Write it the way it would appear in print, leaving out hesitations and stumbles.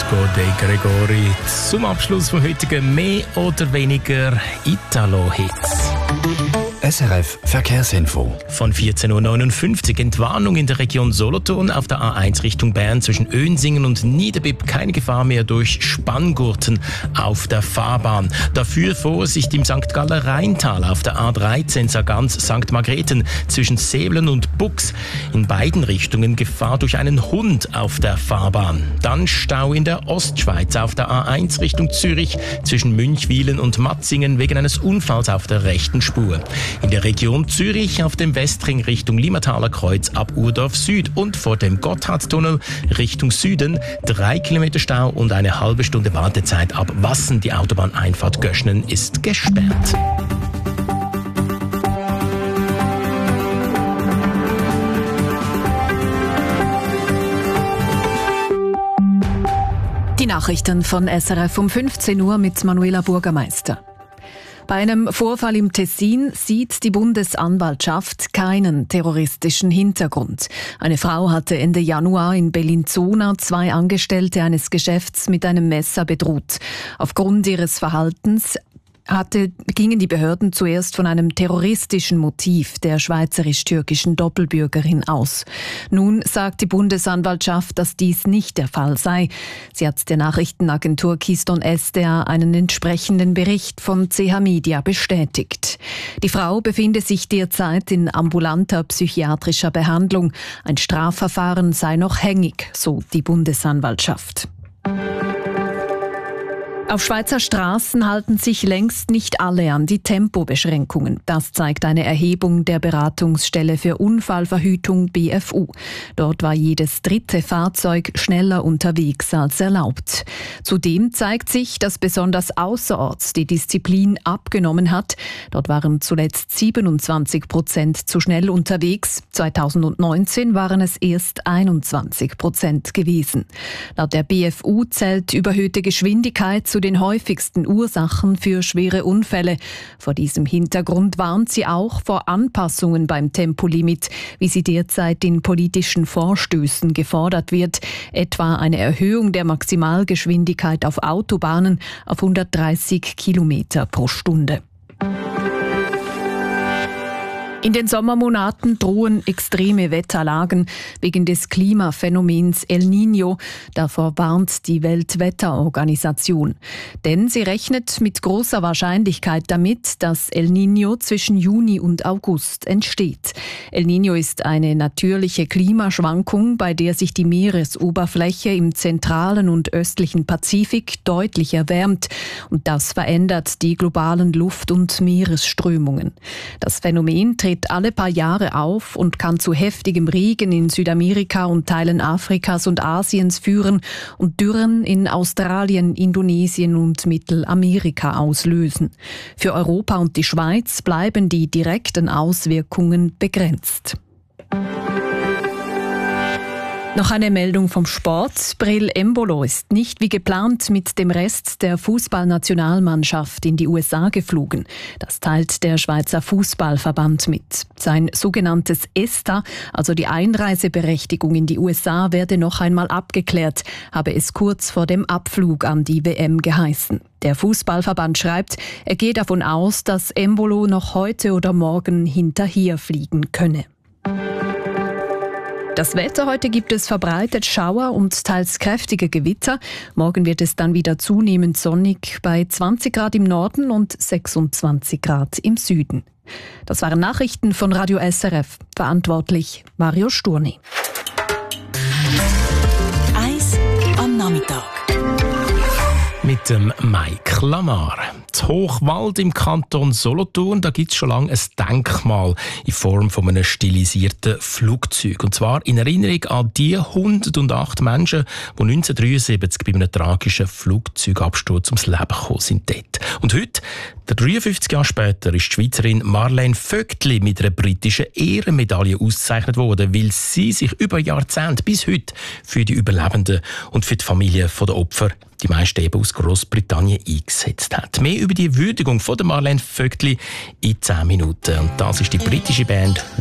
Francesco De Gregori zum Abschluss von heutigen mehr oder weniger Italo-Hits. SRF Verkehrsinfo. Von 14.59 Uhr Entwarnung in der Region Solothurn auf der A1 Richtung Bern zwischen Önsingen und Niederbipp. Keine Gefahr mehr durch Spanngurten auf der Fahrbahn. Dafür Vorsicht im St. Galler Rheintal auf der A13 Sargans-St. Margrethen zwischen Säblen und Bux. In beiden Richtungen Gefahr durch einen Hund auf der Fahrbahn. Dann Stau in der Ostschweiz auf der A1 Richtung Zürich zwischen Münchwilen und Matzingen wegen eines Unfalls auf der rechten Spur. In der Region Zürich auf dem Westring Richtung Limataler Kreuz ab Urdorf Süd und vor dem Gotthardtunnel Richtung Süden 3 Kilometer Stau und eine halbe Stunde Wartezeit ab Wassen. Die Autobahneinfahrt Göschnen ist gesperrt. Die Nachrichten von SRF um 15 Uhr mit Manuela Bürgermeister. Bei einem Vorfall im Tessin sieht die Bundesanwaltschaft keinen terroristischen Hintergrund. Eine Frau hatte Ende Januar in Bellinzona 2 Angestellte eines Geschäfts mit einem Messer bedroht. Aufgrund ihres Verhaltens gingen die Behörden zuerst von einem terroristischen Motiv der schweizerisch-türkischen Doppelbürgerin aus. Nun sagt die Bundesanwaltschaft, dass dies nicht der Fall sei. Sie hat der Nachrichtenagentur Keystone SDA einen entsprechenden Bericht von CH Media bestätigt. Die Frau befinde sich derzeit in ambulanter psychiatrischer Behandlung. Ein Strafverfahren sei noch hängig, so die Bundesanwaltschaft. Auf Schweizer Straßen halten sich längst nicht alle an die Tempobeschränkungen. Das zeigt eine Erhebung der Beratungsstelle für Unfallverhütung BFU. Dort war jedes 3. Fahrzeug schneller unterwegs als erlaubt. Zudem zeigt sich, dass besonders außerorts die Disziplin abgenommen hat. Dort waren zuletzt 27% zu schnell unterwegs. 2019 waren es erst 21% gewesen. Laut der BFU zählt überhöhte Geschwindigkeit zu den häufigsten Ursachen für schwere Unfälle. Vor diesem Hintergrund warnt sie auch vor Anpassungen beim Tempolimit, wie sie derzeit in politischen Vorstößen gefordert wird, etwa eine Erhöhung der Maximalgeschwindigkeit auf Autobahnen auf 130 Kilometer pro Stunde. In den Sommermonaten drohen extreme Wetterlagen wegen des Klimaphänomens El Niño. Davor warnt die Weltwetterorganisation. Denn sie rechnet mit großer Wahrscheinlichkeit damit, dass El Niño zwischen Juni und August entsteht. El Niño ist eine natürliche Klimaschwankung, bei der sich die Meeresoberfläche im zentralen und östlichen Pazifik deutlich erwärmt. Und das verändert die globalen Luft- und Meeresströmungen. Das Phänomen tritt alle paar Jahre auf und kann zu heftigem Regen in Südamerika und Teilen Afrikas und Asiens führen und Dürren in Australien, Indonesien und Mittelamerika auslösen. Für Europa und die Schweiz bleiben die direkten Auswirkungen begrenzt. Noch eine Meldung vom Sport. Breel Embolo ist nicht wie geplant mit dem Rest der Fußballnationalmannschaft in die USA geflogen. Das teilt der Schweizer Fußballverband mit. Sein sogenanntes ESTA, also die Einreiseberechtigung in die USA, werde noch einmal abgeklärt, habe es kurz vor dem Abflug an die WM geheißen. Der Fußballverband schreibt, er gehe davon aus, dass Embolo noch heute oder morgen hinterher fliegen könne. Das Wetter: heute gibt es verbreitet Schauer und teils kräftige Gewitter. Morgen wird es dann wieder zunehmend sonnig bei 20 Grad im Norden und 26 Grad im Süden. Das waren Nachrichten von Radio SRF. Verantwortlich Mario Sturni. 1 am Nachmittag. Mit dem Mike Lamar. Das Hochwald im Kanton Solothurn, da gibt es schon lange ein Denkmal in Form von einem stilisierten Flugzeug. Und zwar in Erinnerung an die 108 Menschen, die 1973 bei einem tragischen Flugzeugabsturz ums Leben gekommen sind dort. Und heute, 53 Jahre später, ist die Schweizerin Marlene Vögtli mit einer britischen Ehrenmedaille ausgezeichnet worden, weil sie sich über Jahrzehnte bis heute für die Überlebenden und für die Familien der Opfer, die meisten eben aus Grossbritannien, eingesetzt hat. Mehr über die Würdigung von der Marlene Vögtli in 10 Minuten. Und das ist die britische Band